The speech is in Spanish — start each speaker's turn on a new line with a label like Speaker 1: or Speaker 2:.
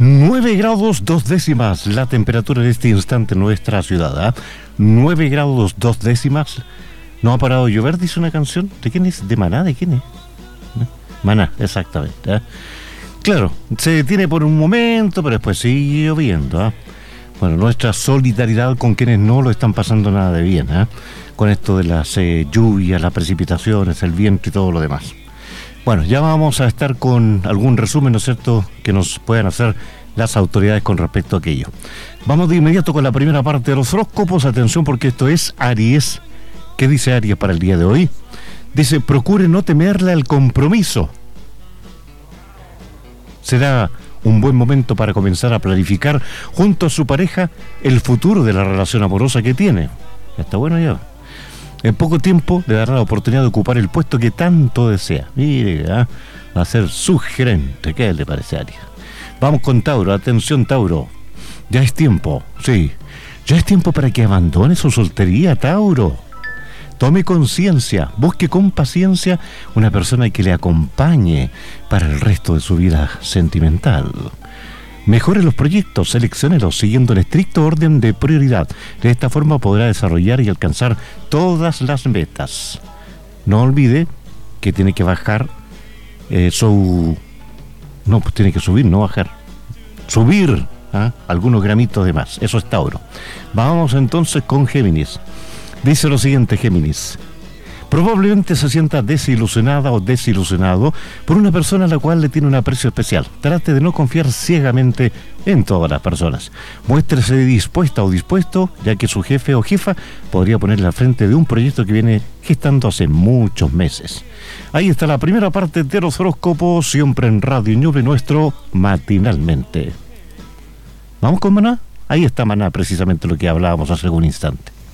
Speaker 1: 9 grados 2 décimas la temperatura en este instante en nuestra ciudad. 9 grados 2 décimas. No ha parado de llover, dice una canción. ¿De quién es? ¿De Maná? ¿De quién es? Maná, exactamente. Claro, se detiene por un momento, pero después sigue lloviendo. Bueno, nuestra solidaridad con quienes no lo están pasando nada de bien, con esto de las lluvias, las precipitaciones, el viento y todo lo demás. Bueno, ya vamos a estar con algún resumen, ¿no es cierto?, que nos puedan hacer las autoridades con respecto a aquello. Vamos de inmediato con la primera parte de los horóscopos. Atención, porque esto es Aries. ¿Qué dice Aries para el día de hoy? Dice: procure no temerle al compromiso. Será un buen momento para comenzar a planificar junto a su pareja el futuro de la relación amorosa que tiene. Está bueno ya. En poco tiempo le dará la oportunidad de ocupar el puesto que tanto desea. Mire, va a ser su gerente. ¿Qué le parece, Aries? Vamos con Tauro. Atención, Tauro. Ya es tiempo, sí. Ya es tiempo para que abandone su soltería, Tauro. Tome conciencia, busque con paciencia una persona que le acompañe para el resto de su vida sentimental. Mejore los proyectos, selecciónelos siguiendo el estricto orden de prioridad. De esta forma podrá desarrollar y alcanzar todas las metas. No olvide que tiene que bajar No, pues tiene que subir, no bajar. Subir algunos gramitos de más. Eso es Tauro. Vamos entonces con Géminis. Dice lo siguiente, Géminis: probablemente se sienta desilusionada o desilusionado por una persona a la cual le tiene un aprecio especial. Trate de no confiar ciegamente en todas las personas. Muéstrese dispuesta o dispuesto, ya que su jefe o jefa podría ponerle al frente de un proyecto que viene gestando hace muchos meses. Ahí está la primera parte de los horóscopos, siempre en Radio Ñuble, nuestro matinalmente. ¿Vamos con Maná? Ahí está Maná, precisamente lo que hablábamos hace algún instante.